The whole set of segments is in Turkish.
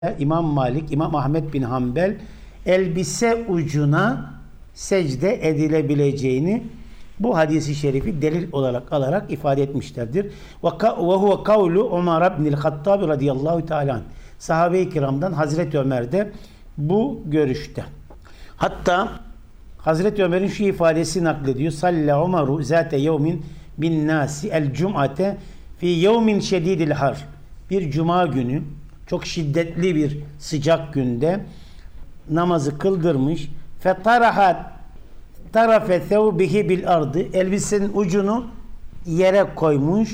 İmam Malik, İmam Ahmed bin Hanbel elbise ucuna secde edilebileceğini bu hadisi şerifi delil olarak alarak ifade etmişlerdir. Ve huve kavlu Ömer ibnül Hattab radıyallahu teala anh. Sahabe-i kiramdan Hazreti Ömer de bu görüşte. Hatta Hazreti Ömer'in şu ifadesi naklediyor. Salla Ömeru zate yevmin bin nasi el cum'ate fi yevmin şedidil har. Bir cuma günü çok şiddetli bir sıcak günde namazı kıldırmış. Fetarahat tarafe thevbihi bil ardı. Elbisenin ucunu yere koymuş.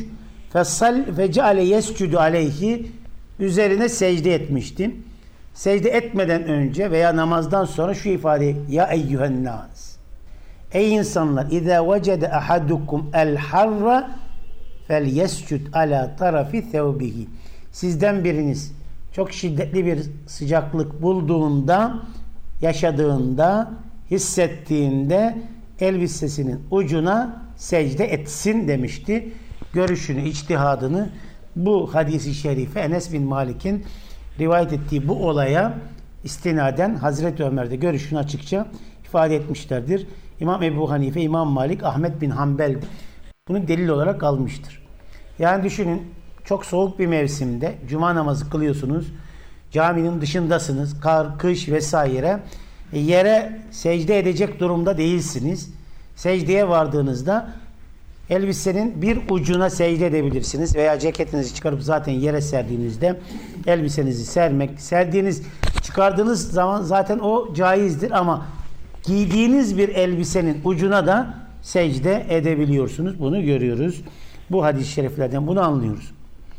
Fe ceale yescudu aleyhi. Üzerine secde etmişti. Secde etmeden önce veya namazdan sonra şu ifade: ya eyyühen nas. Ey insanlar, İzâ vecede ahadukum el harra fel yescud ala tarafi thevbihi. Sizden biriniz çok şiddetli bir sıcaklık bulduğunda, yaşadığında, hissettiğinde elbisesinin ucuna secde etsin demişti. Görüşünü, içtihadını bu hadisi şerife Enes bin Malik'in rivayet ettiği bu olaya istinaden Hazreti Ömer'de görüşünü açıkça ifade etmişlerdir. İmam Ebu Hanife, İmam Malik, Ahmed bin Hanbel bunu delil olarak almıştır. Yani düşünün, çok soğuk bir mevsimde cuma namazı kılıyorsunuz. Caminin dışındasınız. Kar, kış vesaire. Yere secde edecek durumda değilsiniz. Secdeye vardığınızda elbisenin bir ucuna secde edebilirsiniz. Veya ceketinizi çıkarıp zaten yere serdiğinizde elbisenizi serdiğiniz, çıkardığınız zaman zaten o caizdir ama giydiğiniz bir elbisenin ucuna da secde edebiliyorsunuz. Bunu görüyoruz. Bu hadis-i şeriflerden bunu anlıyoruz.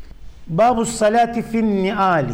Babus salati fin ni'ali.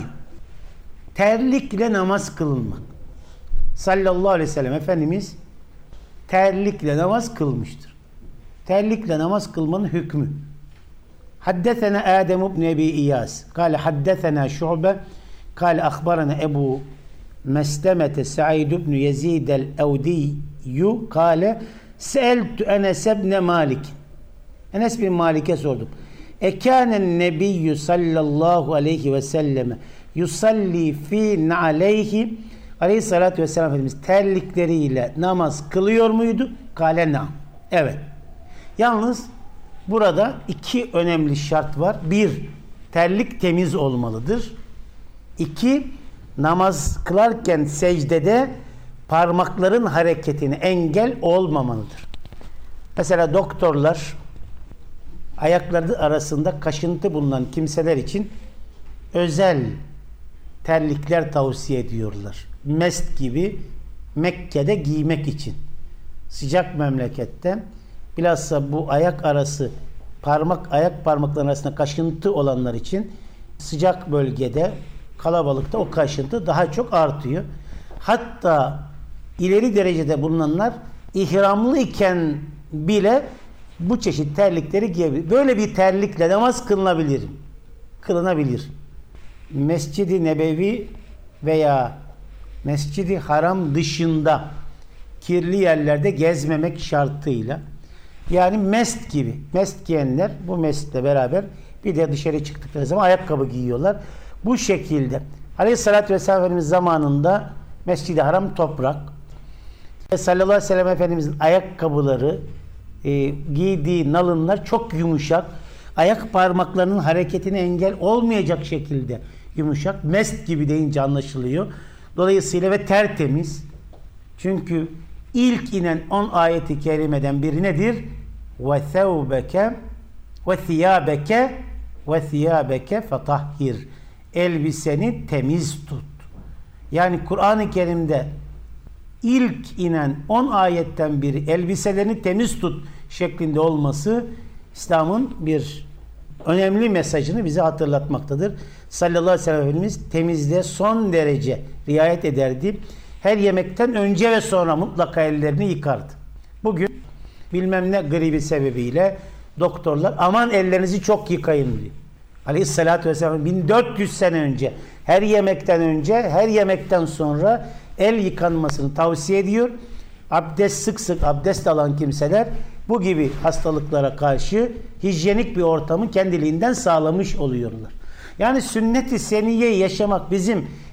Terlikle namaz kılınmak. Sallallahu aleyhi ve sellem Efendimiz terlikle namaz kılmıştır. Terlikle namaz kılmanın hükmü. Haddesena Adem ibn Ebi İyas. Kale haddesena Şu'be. Kale akhbarana Ebu Meslemete Sa'id ibn Yezid el-Evdiyyu. Kale seeltu Enes ibn Malik. Enes bin Malik'e sordum. Ekânen nebiyyü sallallahu aleyhi ve selleme yusalli fi aleyhi. Aleyhissalatü vesselam Efendimiz terlikleriyle namaz kılıyor muydu? Kâle na. Evet. Yalnız burada iki önemli şart var. Bir, terlik temiz olmalıdır. İki, namaz kılarken secdede parmakların hareketine engel olmamalıdır. Mesela doktorlar ayakları arasında kaşıntı bulunan kimseler için özel terlikler tavsiye ediyorlar. Mest gibi Mekke'de giymek için. Sıcak memlekette bilhassa bu ayak arası ayak parmakları arasında kaşıntı olanlar için sıcak bölgede, kalabalıkta o kaşıntı daha çok artıyor. Hatta ileri derecede bulunanlar ihramlı iken bile bu çeşit terlikleri giyebilir. Böyle bir terlikle namaz kılınabilir. Mescid-i Nebevi veya Mescid-i Haram dışında kirli yerlerde gezmemek şartıyla, yani mest gibi, mest giyenler bu mestle beraber bir de dışarı çıktıkları zaman ayakkabı giyiyorlar. Bu şekilde Aleyhisselatü Vesselam Efendimiz zamanında Mescid-i Haram toprak. Sallallahu aleyhi ve sellem Efendimizin ayakkabıları, giydiği nalınlar çok yumuşak. Ayak parmaklarının hareketine engel olmayacak şekilde yumuşak. Mest gibi deyince anlaşılıyor. Dolayısıyla ve tertemiz. Çünkü ilk inen 10 ayeti kerimeden biri nedir? Ve thevbeke ve thiyabeke ve thiyabeke fetahhir. Elbiseni temiz tut. Yani Kur'an-ı Kerim'de İlk inen 10 ayetten biri elbiselerini temiz tut şeklinde olması İslam'ın bir önemli mesajını bize hatırlatmaktadır. Sallallahu aleyhi ve sellem Efendimiz temizliğe son derece riayet ederdi. Her yemekten önce ve sonra mutlaka ellerini yıkardı. Bugün bilmem ne gribi sebebiyle doktorlar aman ellerinizi çok yıkayın diyor. Aleyhissalatü vesselam 1400 sene önce her yemekten önce, her yemekten sonra el yıkanmasını tavsiye ediyor. Sık sık abdest alan kimseler bu gibi hastalıklara karşı hijyenik bir ortamı kendiliğinden sağlamış oluyorlar. Yani sünnet-i seniyyeyi yaşamak bizim